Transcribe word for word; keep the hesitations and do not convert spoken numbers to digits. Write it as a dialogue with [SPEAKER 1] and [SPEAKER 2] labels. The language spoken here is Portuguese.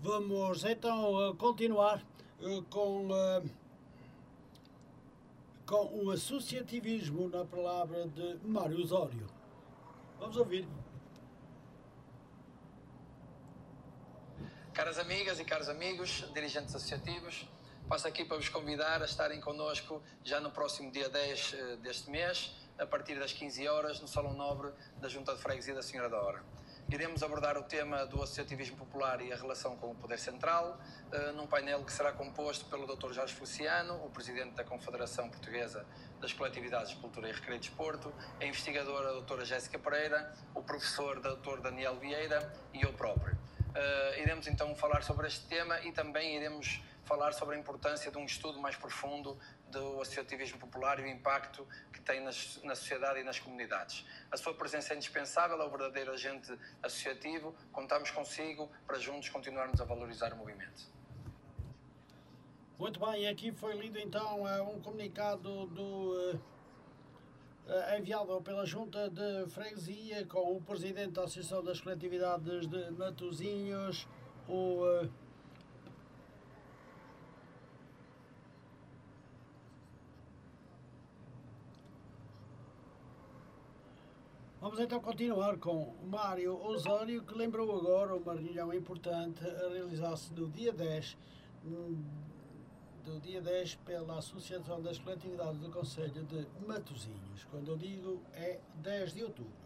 [SPEAKER 1] Vamos então continuar com, com o associativismo na palavra de Mário Osório. Vamos ouvir.
[SPEAKER 2] Caras amigas e caros amigos, dirigentes associativos, passo aqui para vos convidar a estarem connosco já no próximo dia dez deste mês, a partir das quinze horas, no Salão Nobre da Junta de Freguesia da Senhora da Hora. Iremos abordar o tema do associativismo popular e a relação com o Poder Central, num painel que será composto pelo doutor Jorge Feliciano, o Presidente da Confederação Portuguesa das Coletividades de Cultura e Recreio e Desporto, a investigadora a doutora Jéssica Pereira, o professor doutor Daniel Vieira e eu próprio. Uh, iremos então falar sobre este tema e também iremos falar sobre a importância de um estudo mais profundo do associativismo popular e o impacto que tem nas, na sociedade e nas comunidades. A sua presença é indispensável, é o verdadeiro agente associativo. Contamos consigo para juntos continuarmos a valorizar o movimento.
[SPEAKER 1] Muito bem, aqui foi lido então um comunicado do... Uh... enviado pela Junta de Freguesia com o Presidente da Associação das Coletividades de Matosinhos, o uh... Vamos então continuar com Mário Osório, que lembrou agora uma reunião importante a realizar-se no dia dez do dia dez pela Associação das Coletividades do Concelho de Matosinhos. Quando eu digo é dez de outubro.